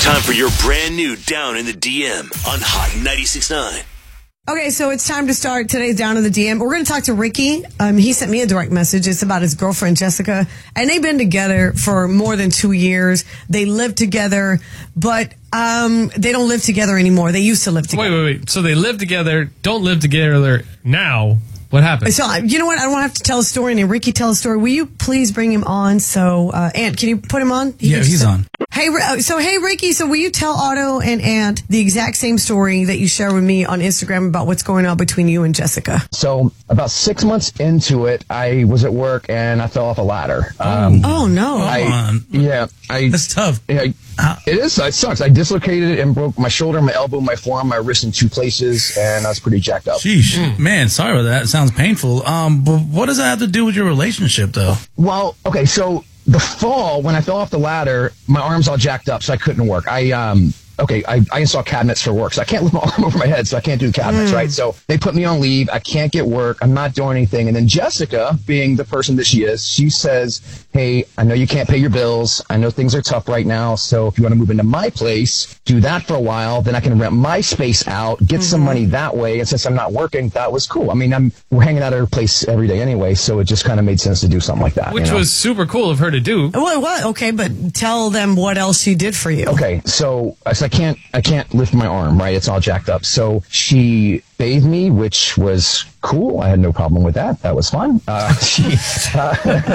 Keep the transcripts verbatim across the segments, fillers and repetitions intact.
Time for your brand new Down in the D M on Hot ninety-six point nine. Okay, so it's time to start today's Down in the D M. We're going to talk to Ricky. Um, he sent me a direct message. It's about his girlfriend, Jessica. And they've been together for more than two years. They live together, but um, they don't live together anymore. They used to live together. Wait, wait, wait. So they live together, don't live together now. What happened? So, you know what? I don't have to tell a story. And then Ricky tell a story. Will you please bring him on? So, uh, Ant, can you put him on? He yeah, he's on. Hey, so hey, Ricky. So, will you tell Otto and Ant the exact same story that you shared with me on Instagram about what's going on between you and Jessica? So, about six months into it, I was at work and I fell off a ladder. Um, oh no! I, yeah, I. That's tough. Yeah, it is. It sucks. I dislocated and broke my shoulder, my elbow, my forearm, my wrist in two places, and I was pretty jacked up. Sheesh, mm. man. Sorry about that. It sounds painful. Um, but what does that have to do with your relationship, though? Well, okay, so the fall, when I fell off the ladder, my arm's all jacked up, so I couldn't work. I um. Okay, I, I install cabinets for work, so I can't lift my arm over my head, so I can't do the cabinets, mm. right? So they put me on leave. I can't get work. I'm not doing anything. And then Jessica, being the person that she is, she says, hey, I know you can't pay your bills. I know things are tough right now, so if you want to move into my place, do that for a while. Then I can rent my space out, get mm-hmm. some money that way. And since I'm not working, that was cool. I mean, I'm we're hanging out at her place every day anyway, so it just kind of made sense to do something like that. Which you know? was super cool of her to do. Well, what? Okay, but tell them what else she did for you. Okay, so, so I can't I can't lift my arm, right? It's all jacked up. So she bathed me, which was cool. I had no problem with that. That was fun. Uh, she, uh,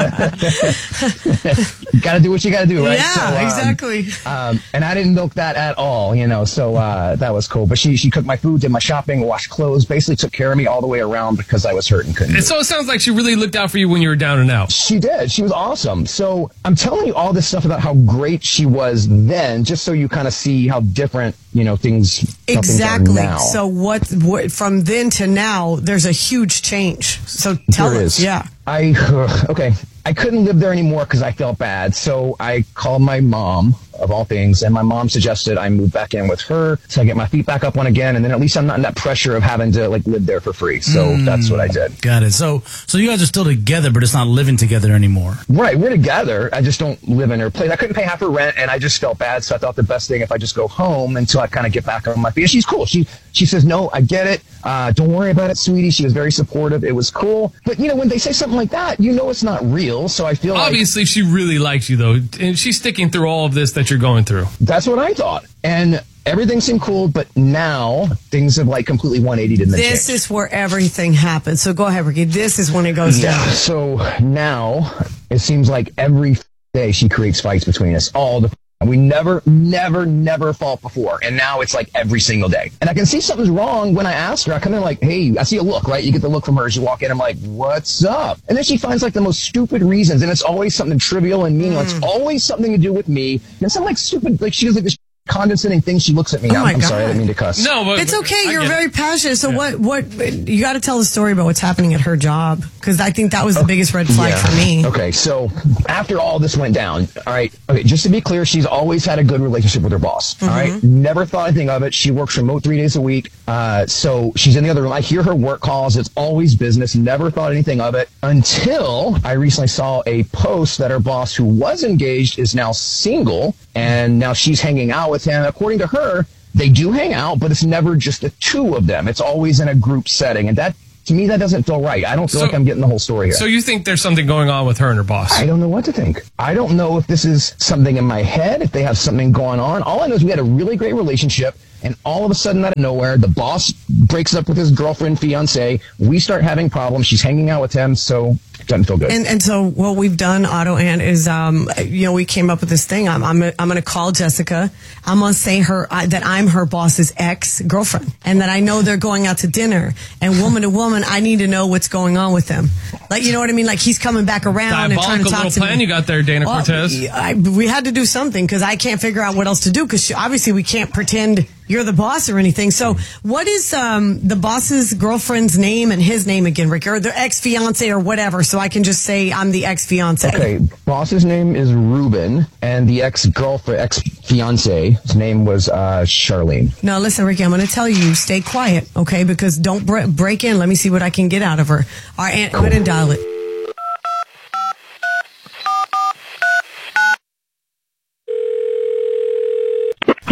you gotta do what you gotta do, right? Yeah, so, um, exactly. Um, and I didn't milk that at all, you know, so uh, that was cool. But she she cooked my food, did my shopping, washed clothes, basically took care of me all the way around because I was hurt and couldn't. And so it sounds like she really looked out for you when you were down and out. She did. She was awesome. So I'm telling you all this stuff about how great she was then, just so you kind of see how different, you know, things exactly. Now. So what, what from then to now, there's a huge change. So tell there us. Is. Yeah. I uh, okay. I couldn't live there anymore because I felt bad. So I called my mom, of all things, and my mom suggested I move back in with her so I get my feet back up on again, and then at least I'm not in that pressure of having to like live there for free. So mm, that's what I did. Got it. So so you guys are still together, but it's not living together anymore. Right, we're together. I just don't live in her place. I couldn't pay half her rent, and I just felt bad. So I thought the best thing if I just go home until I kind of get back on my feet. And she's cool. She she says, no, I get it. Uh, don't worry about it, sweetie. She was very supportive. It was cool. But you know, when they say something like that, you know it's not real. So I feel obviously like, she really likes you though, and she's sticking through all of this that you're going through. That's what I thought. And everything seemed cool, but now things have like completely one eighty to the This change. is where everything happens. So go ahead, Ricky. This is when it goes yeah, down. So now it seems like every day she creates fights between us. All the we never, never, never fought before. And now it's like every single day. And I can see something's wrong when I ask her. I come in like, hey, I see a look, right? You get the look from her as you walk in. I'm like, what's up? And then she finds like the most stupid reasons. And it's always something trivial and meaningless. Mm. It's always something to do with me. And some like stupid, like she does like this condescending thing. She looks at me. Oh I'm, my I'm God. sorry, I didn't mean to cuss. No, but it's okay. I You're very it. passionate. So yeah. what? What you got to tell the story about what's happening at her job, because I think that was the okay. biggest red flag yeah. for me. Okay, so after all this went down, all right. Okay, just to be clear, she's always had a good relationship with her boss. Mm-hmm. All right, never thought anything of it. She works remote three days a week. Uh, so she's in the other room. I hear her work calls. It's always business. Never thought anything of it until I recently saw a post that her boss, who was engaged, is now single, and now she's hanging out with him. According to her, they do hang out, but it's never just the two of them. It's always in a group setting. And that, to me, that doesn't feel right. I don't feel so, like I'm getting the whole story here. So you think there's something going on with her and her boss? I don't know what to think. I don't know if this is something in my head, if they have something going on. All I know is we had a really great relationship, and all of a sudden, out of nowhere, the boss breaks up with his girlfriend, fiance. We start having problems. She's hanging out with him, so it doesn't feel good. And and so what we've done, Otto Ann, is um you know we came up with this thing. I'm I'm I'm going to call Jessica. I'm going to say her uh, that I'm her boss's ex girlfriend, and that I know they're going out to dinner. And woman to woman, I need to know what's going on with them. Like, you know what I mean? Like, he's coming back around and trying to talk little to plan me. You got there, Dana well, Cortez. I, we had to do something because I can't figure out what else to do because obviously we can't pretend you're the boss or anything. So what is um, the boss's girlfriend's name and his name again, Rick? Or their ex-fiance or whatever, so I can just say I'm the ex-fiance. Okay, boss's name is Ruben, and the ex-girlfriend, ex-fiance's name was uh, Charlene. No, listen, Ricky, I'm going to tell you, stay quiet, okay? Because don't bre- break in. Let me see what I can get out of her. All right, Aunt, go ahead and dial it.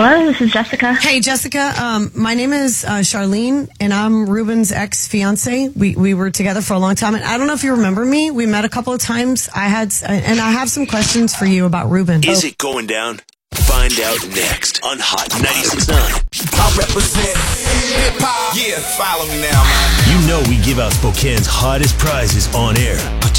Hello, this is Jessica. Hey, Jessica. Um, my name is uh, Charlene, and I'm Ruben's ex-fiance. We we were together for a long time, and I don't know if you remember me. We met a couple of times. I had, and I have some questions for you about Ruben. Is it going down? Find out next on Hot ninety-six point nine. I represent hip hop. Yeah, follow me now, man. You know we give out Spokane's hottest prizes on air.